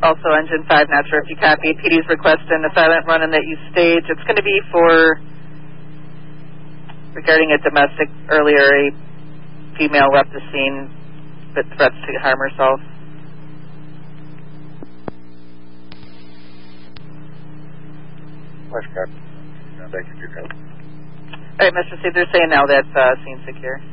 Also, Engine 5, not sure if you copied PD's request in the silent run and that you stage. It's going to be for, regarding a domestic, earlier a female left the scene that threats to harm herself. Thank you, All right, Mr. C, they're saying now that's scene secure.